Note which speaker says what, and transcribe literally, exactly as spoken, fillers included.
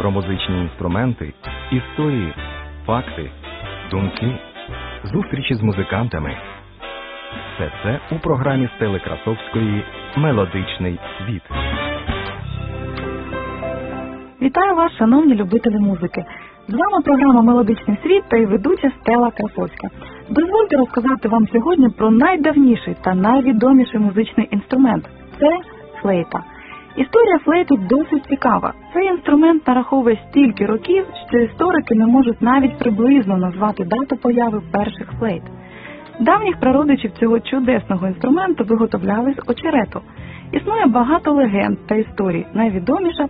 Speaker 1: про музичні інструменти, історії, факти, думки, зустрічі з музикантами. Все це у програмі Стели Красовської «Мелодичний світ».
Speaker 2: Вітаю вас, шановні любителі музики. З вами програма «Мелодичний світ» та і ведуча Стела Красовська. Дозвольте розказати вам сьогодні про найдавніший та найвідоміший музичний інструмент – це флейта. Історія флейти досить цікава. Цей інструмент нараховує стільки років, що історики не можуть навіть приблизно назвати дату появи перших флейт. Давніх прародичів цього чудесного інструменту виготовляли з очерету. Існує багато легенд та історій. Найвідоміша